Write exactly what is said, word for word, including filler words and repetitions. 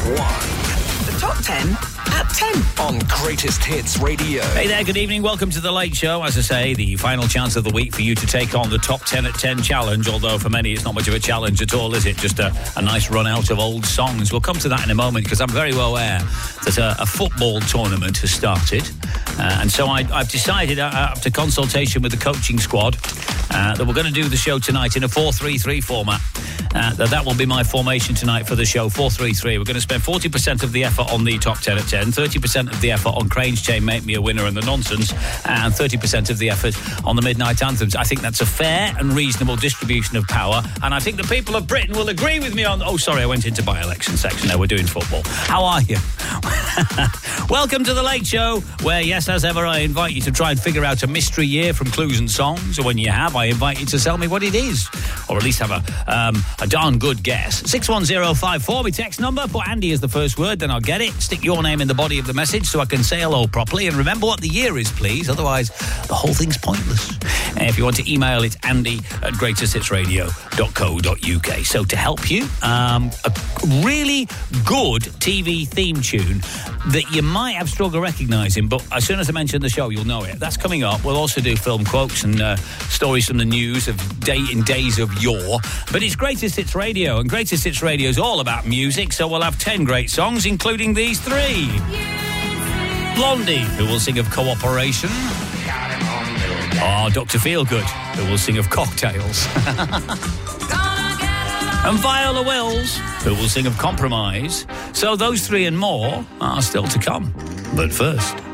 one. The top ten at ten. On Greatest Hits Radio. Hey there, good evening. Welcome to The Late Show. As I say, the final chance of the week for you to take on the top ten at ten challenge, although for many it's not much of a challenge at all, is it? Just a, a nice run out of old songs. We'll come to that in a moment because I'm very well aware that a, a football tournament has started. Uh, and so I, I've decided, uh, after consultation with the coaching squad, uh, that we're going to do the show tonight in a four three three format. Uh, that, that will be my formation tonight for the show, four three three. We're going to spend forty percent of the effort on the top ten at ten, thirty percent of the effort on Crane's Chain, Make Me a Winner and the Nonsense, and thirty percent of the effort on the Midnight Anthems. I think that's a fair and reasonable distribution of power, and I think the people of Britain will agree with me on... Oh, sorry, I went into by-election section there. We're doing football. How are you? Welcome to The Late Show, where, yes, as ever, I invite you to try and figure out a mystery year from clues and songs, or when you have, I invite you to tell me what it is, or at least have a um, a darn good guess. six one zero five four, my text number. Put Andy as the first word, then I'll get it. Stick your name in the body of the message so I can say hello properly. And remember what the year is, please. Otherwise, the whole thing's pointless. And if you want to email, it's andy at greatest hits radio dot co dot uk. So to help you, um, a really good T V theme tune that you might have struggled recognising, but as soon as I mention the show, you'll know it. That's coming up. We'll also do film quotes and uh, stories from the news of day in days of yore. But it's Greatest Hits Radio, and Greatest Hits Radio is all about music, so we'll have ten great songs, including these three. Blondie, who will sing of Cooperation. Oh, Doctor Feelgood, who will sing of Cocktails. And Viola Wills, who will sing of Compromise. So those three and more are still to come. But first...